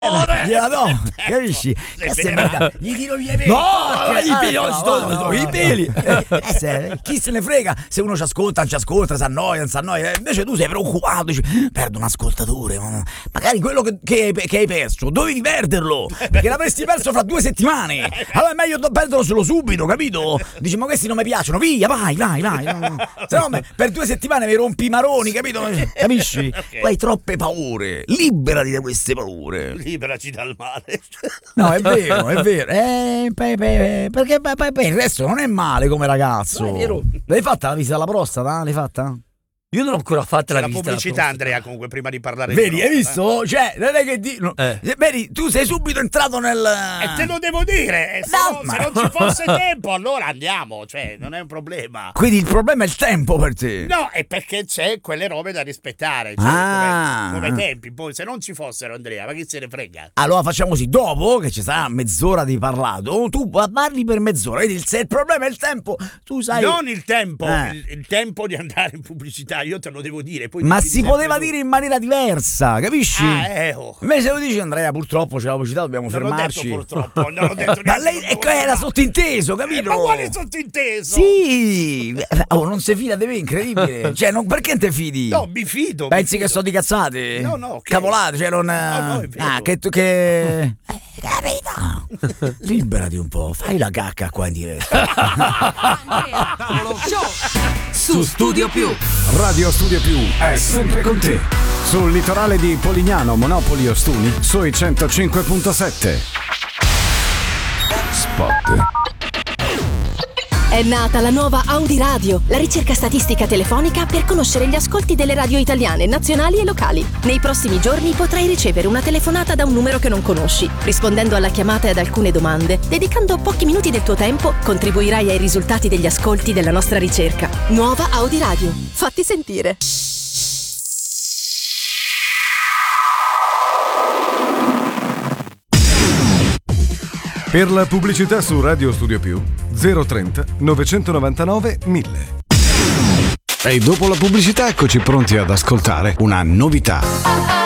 gliela do, capisci? Gli tiro via i peli. I peli. Chi se ne frega se uno ci ascolta, non ci ascolta, si annoia, non si annoia. Invece tu sei preoccupato, dici, perdo un ascoltatore, magari quello che hai perso, dovevi perderlo, perché l'avresti perso fra 2 settimane. Allora è meglio perderlo solo subito, capito? Dici, ma questi non mi piacciono, via, vai. Se no, per 2 settimane mi rompi i maroni, capito? Capisci? Okay. Hai troppe paure, liberati da queste paure. Liberaci dal male. No, è vero. Perché il resto non è male come ragazzo. No, è vero. L'hai fatta la visita alla prostata? L'hai fatta? Io non ho ancora fatto la visita. La pubblicità, Andrea, comunque, prima di parlare. Vedi, hai visto? Cioè, non è che vedi, tu sei subito entrato nel. E te lo devo dire. Se non ci fosse tempo, allora andiamo. Cioè, non è un problema. Quindi il problema è il tempo per te. No, è perché c'è quelle robe da rispettare. Cioè, come tempi. Poi, se non ci fossero, Andrea, ma chi se ne frega? Allora facciamo così: dopo che ci sarà mezz'ora di parlato, tu parli per mezz'ora. Vedi, se il problema è il tempo, tu sai. Non il tempo, il tempo di andare in pubblicità. Io te lo devo dire. Poi ma si poteva dire in maniera diversa, capisci? Invece lo dici, Andrea, purtroppo c'è la pubblicità, dobbiamo fermarci. Non ho detto purtroppo, non ho detto ma lei era sottinteso, capito? Ma quale sottinteso? Sì, non si fida di me, incredibile. Cioè, perché non te fidi? No, mi fido. Pensi che sto di cazzate? No, cavolate, cioè non. No, che capito? Liberati un po', fai la cacca qua in diretta. Su Studio Più. Radio Studio Più è sempre con te. Sul litorale di Polignano, Monopoli, Ostuni, sui 105.7. Spot. È nata la nuova Audi Radio, la ricerca statistica telefonica per conoscere gli ascolti delle radio italiane, nazionali e locali. Nei prossimi giorni potrai ricevere una telefonata da un numero che non conosci. Rispondendo alla chiamata e ad alcune domande, dedicando pochi minuti del tuo tempo, contribuirai ai risultati degli ascolti della nostra ricerca. Nuova Audi Radio. Fatti sentire. Per la pubblicità su Radio Studio Più 030 999 1000. E dopo la pubblicità eccoci pronti ad ascoltare una novità.